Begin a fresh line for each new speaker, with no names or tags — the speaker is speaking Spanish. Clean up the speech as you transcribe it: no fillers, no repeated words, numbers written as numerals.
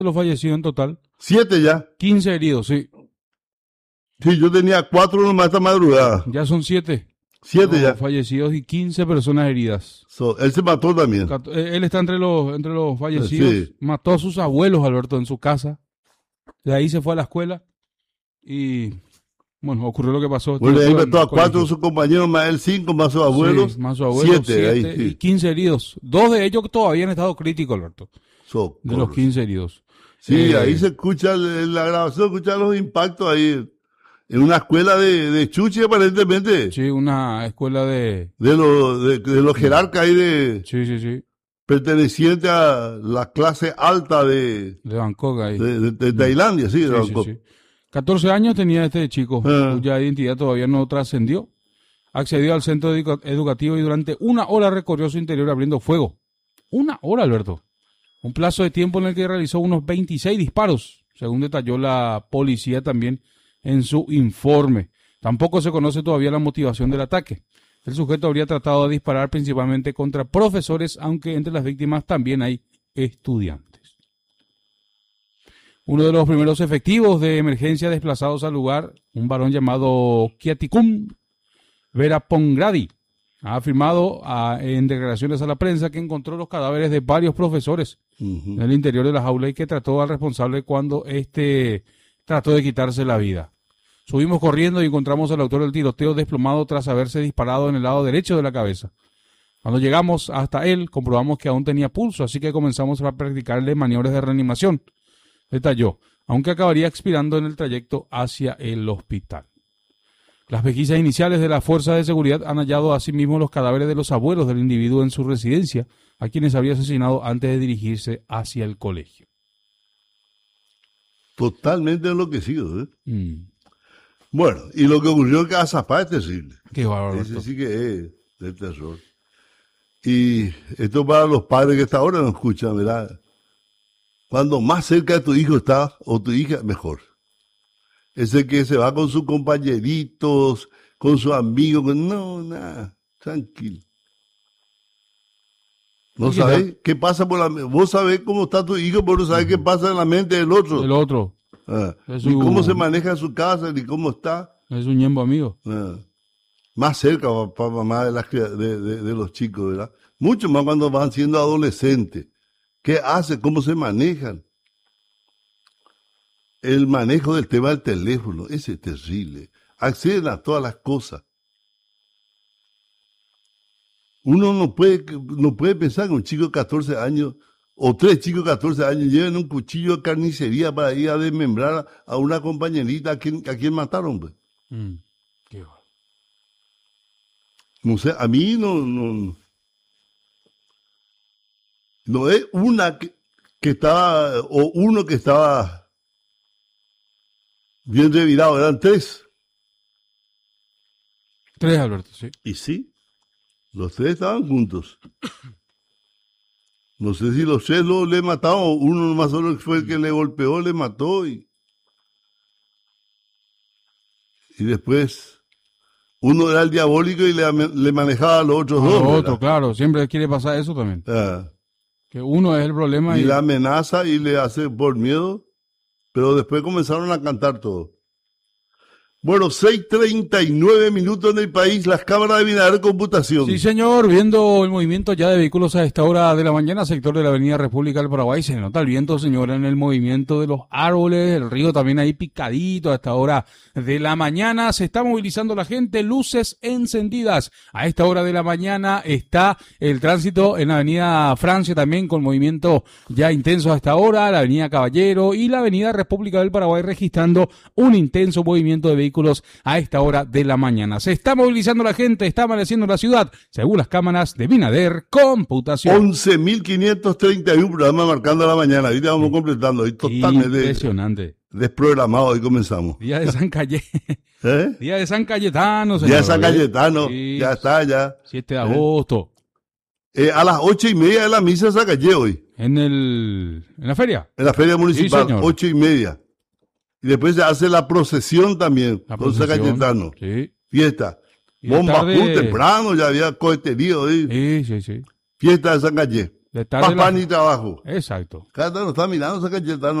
los fallecidos en total.
7 ya.
15 heridos, sí.
Sí, yo tenía 4 nomás esta madrugada.
Ya son 7.
7 ya.
Fallecidos y 15 personas heridas.
Él se mató también.
Él está entre los fallecidos.
Sí.
Mató a sus abuelos, Alberto, en su casa. De ahí se fue a la escuela. Y, bueno, ocurrió lo que pasó.
Bueno, ahí mató a 4 de sus compañeros, más él 5, más sus abuelos.
Sí, más sus abuelos,
7 ahí.
y
Sí.
15 heridos. 2 de ellos todavía en estado crítico, Alberto. De los 15 heridos.
Sí, ahí se escucha, en la grabación se escuchan los impactos ahí. En una escuela de Chuchi, aparentemente.
Sí, una escuela de
los jerarcas ahí
Sí.
perteneciente a la clase alta de
Bangkok ahí.
de Tailandia, sí, de Bangkok.
Sí. 14 años tenía este chico, cuya identidad todavía no trascendió. Accedió al centro educativo y durante 1 hora recorrió su interior abriendo fuego. 1 hora, Alberto. Un plazo de tiempo en el que realizó unos 26 disparos, según detalló la policía también en su informe. Tampoco se conoce todavía la motivación del ataque. El sujeto habría tratado de disparar principalmente contra profesores, aunque entre las víctimas también hay estudiantes. Uno de los primeros efectivos de emergencia desplazados al lugar, un varón llamado Kiatikum Verapongradi, ha afirmado en declaraciones a la prensa que encontró los cadáveres de varios profesores en el interior de las aulas y que trató al responsable cuando trató de quitarse la vida. Subimos corriendo y encontramos al autor del tiroteo desplomado tras haberse disparado en el lado derecho de la cabeza. Cuando llegamos hasta él, comprobamos que aún tenía pulso, así que comenzamos a practicarle maniobras de reanimación, detalló, aunque acabaría expirando en el trayecto hacia el hospital. Las pesquisas iniciales de la Fuerza de Seguridad han hallado asimismo los cadáveres de los abuelos del individuo en su residencia, a quienes había asesinado antes de dirigirse hacia el colegio.
Totalmente enloquecido, ¿eh? Bueno, y lo que ocurrió en Cazapá es terrible.
Qué bárbaro.
Ese sí que es de terror. Y esto para los padres que hasta ahora no escuchan, ¿verdad? Cuando más cerca de tu hijo está, o tu hija, mejor. Ese que se va con sus compañeritos, con sus amigos, no, nada, tranquilo. No sabés qué pasa por la mente. Vos sabés cómo está tu hijo, pero no sabés qué pasa en la mente del otro.
El otro.
Ni cómo se maneja en su casa, ni cómo está.
Es un ñembo amigo.
Más cerca, papá, mamá, de los chicos, ¿verdad? Mucho más cuando van siendo adolescentes. ¿Qué hacen? ¿Cómo se manejan? El manejo del tema del teléfono, ese es terrible. Acceden a todas las cosas. Uno no puede pensar que un chico de 14 años o 3 chicos de 14 años lleven un cuchillo de carnicería para ir a desmembrar a una compañerita a quien mataron, pues.
Qué bueno.
No sé, a mí no es una que estaba, o uno que estaba bien revirado, eran 3.
3, Alberto, sí.
Y sí, los 3 estaban juntos. No sé si los 3 le mataron, uno nomás solo fue el que le golpeó, le mató y después uno era el diabólico y le manejaba a los otros 2.
Los otros, claro, siempre quiere pasar eso también. Que uno es el problema.
Y la amenaza y le hace por miedo, pero después comenzaron a cantar todo. Bueno, 6:39 en el país, las cámaras de Binader Computación.
Sí, señor, viendo el movimiento ya de vehículos a esta hora de la mañana, sector de la avenida República del Paraguay, se nota el viento, señor, en el movimiento de los árboles, el río también ahí picadito a esta hora de la mañana, se está movilizando la gente, luces encendidas. A esta hora de la mañana está el tránsito en la avenida Francia también con movimiento ya intenso a esta hora, la avenida Caballero y la avenida República del Paraguay registrando un intenso movimiento de vehículos a esta hora de la mañana. Se está movilizando la gente, está amaneciendo la ciudad, según las cámaras de Binader Computación.
11.531 programas marcando la mañana. Ahorita vamos completando. Ahí totalmente
impresionante.
Desprogramado. Hoy comenzamos.
Día de San Día de San Cayetano, señor.
Día de San Cayetano. Sí. Ya está, ya.
7 de agosto.
A las 8:30 de la misa de San Calle hoy.
¿En la feria?
En la feria municipal,
sí,
8:30. Y después se hace la procesión también, con San Cayetano.
Sí.
Fiesta.
Y
Bomba
tarde...
temprano, ya había coheterío ahí.
Sí.
Fiesta de San Calle.
De tarde
Papá ni trabajo.
Exacto.
Cada uno está mirando esa Cayetano.